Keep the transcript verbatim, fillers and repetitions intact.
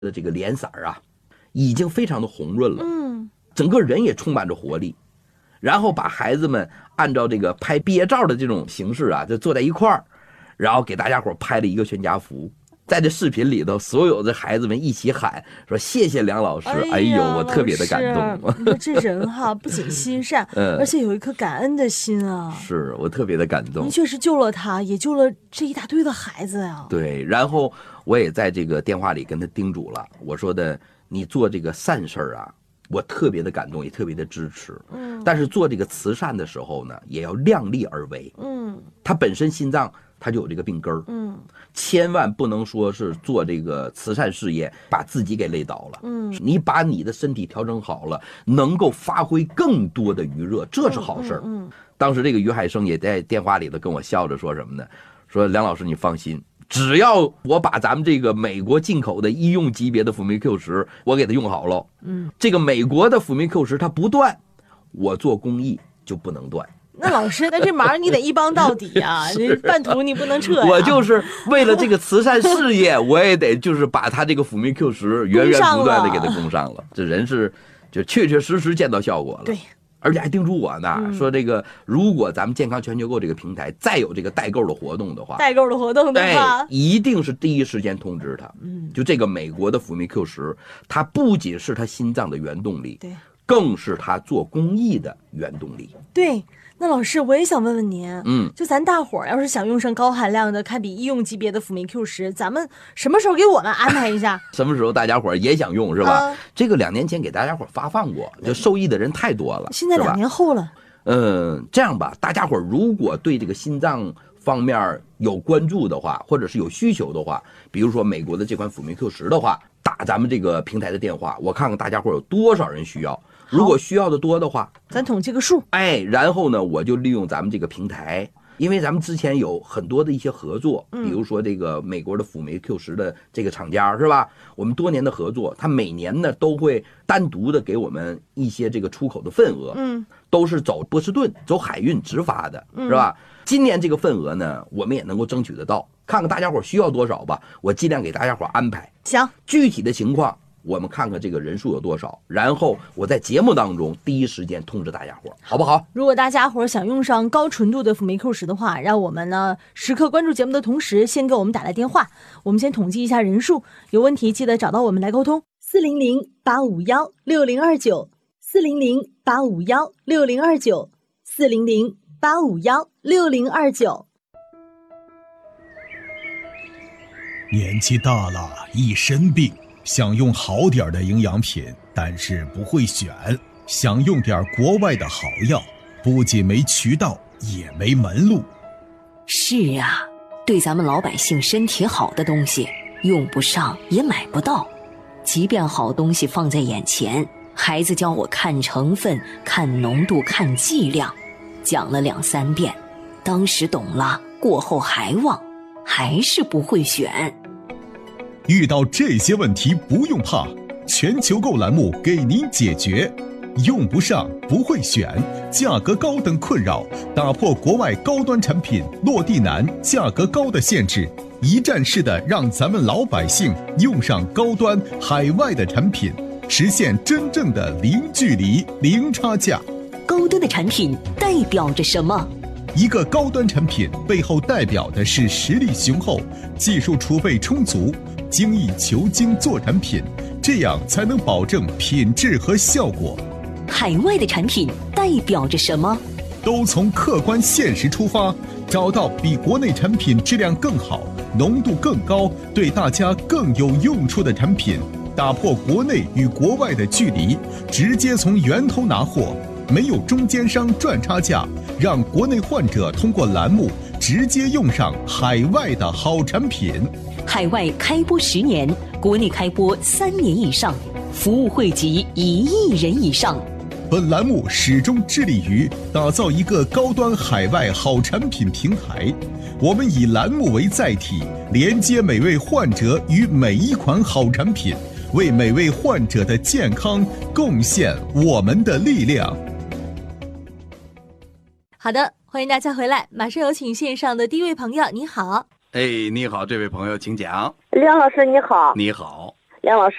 的这个脸色啊，已经非常的红润了， 嗯， 整个人也充满着活力。然后把孩子们按照这个拍毕业照的这种形式啊，就坐在一块儿，然后给大家伙拍了一个全家福。在这视频里头，所有的孩子们一起喊说：“谢谢梁老师！”哎 呦, 哎呦我特别的感动。 这人哈，不仅心善，嗯、而且有一颗感恩的心啊！ 是我特别的感动。 您确实救了他，也救了这一大堆的孩子呀、啊。 对，然后我也在这个电话里跟他叮嘱了，我说的，你做这个善事儿啊，我特别的感动，也特别的支持。嗯，但是做这个慈善的时候呢，也要量力而为。嗯，他本身心脏他就有这个病根儿。嗯，千万不能说是做这个慈善事业把自己给累倒了。嗯，你把你的身体调整好了，能够发挥更多的余热，这是好事儿。嗯，嗯当时这个于海生也在电话里头跟我笑着说什么呢？说梁老师你放心。只要我把咱们这个美国进口的医用级别的辅酶 Q 十，我给它用好了，嗯，这个美国的辅酶 Q 十它不断，我做公益就不能断。 那老师，那这忙你得一帮到底啊！你半途你不能撤呀。 我就是为了这个慈善事业，我也得就是把它这个辅酶 Q 十源源不断的给它供上了。这人是就确确实实见到效果了。 对。 而且还叮嘱我呢，嗯、说这个如果咱们健康全球购这个平台再有这个代购的活动的话， 代购的活动的话， 哎，一定是第一时间通知他。嗯，就这个美国的辅酶 Q 十，它不仅是他心脏的原动力， 对， 更是他做公益的原动力。 对。那老师，我也想问问您，嗯，就咱大伙儿要是想用上高含量的，堪比医用级别的辅酶 Q 十，咱们什么时候给我们安排一下？ 什么时候大家伙儿也想用是吧？啊、这个两年前给大家伙儿发放过，就受益的人太多了。 现在两年后了。 嗯，这样吧，大家伙儿如果对这个心脏方面有关注的话，或者是有需求的话，比如说美国的这款辅酶 Q 十的话，打咱们这个平台的电话，我看看大家伙儿有多少人需要。如果需要的多的话， 咱统计个数。 哎，然后呢，我就利用咱们这个平台，因为咱们之前有很多的一些合作，比如说这个美国的辅酶 Q 十的这个厂家是吧？我们多年的合作，他每年呢都会单独的给我们一些这个出口的份额，嗯，都是走波士顿走海运直发的，是吧？今年这个份额呢，我们也能够争取得到，看看大家伙需要多少吧，我尽量给大家伙安排。 行， 具体的情况。我们看看这个人数有多少，然后我在节目当中第一时间通知大家伙，好不好？ 如果大家伙想用上高纯度的辅酶 Q 十的话，让我们呢时刻关注节目的同时，先给我们打来电话。我们先统计一下人数，有问题记得找到我们来沟通。四零零八五幺六零二九，四零零八五幺六零二九，四零零八五幺六零二九。 年纪大了，一身病。想用好点的营养品，但是不会选，想用点国外的好药，不仅没渠道，也没门路。 是啊，对咱们老百姓身体好的东西，用不上也买不到。即便好东西放在眼前，孩子教我看成分、看浓度、看剂量，讲了两三遍，当时懂了，过后还忘，还是不会选。 遇到这些问题不用怕，全球购栏目给您解决。用不上不会选，价格高等困扰，打破国外高端产品落地难、价格高的限制，一站式的让咱们老百姓用上高端海外的产品，实现真正的零距离、零差价。 高端的产品代表着什么？ 一个高端产品背后代表的是实力雄厚、技术储备充足、精益求精做产品，这样才能保证品质和效果。 海外的产品代表着什么？ 都从客观现实出发，找到比国内产品质量更好、浓度更高、对大家更有用处的产品，打破国内与国外的距离，直接从源头拿货，没有中间商赚差价，让国内患者通过栏目直接用上海外的好产品。 海外开播十年，国内开播三年以上，服务惠及一亿人以上。 本栏目始终致力于打造一个高端海外好产品平台，我们以栏目为载体，连接每位患者与每一款好产品，为每位患者的健康贡献我们的力量。 好的，欢迎大家回来，马上有请线上的第一位朋友。你好。 哎，你好，这位朋友请讲。 梁老师你好。 你好。 梁老师。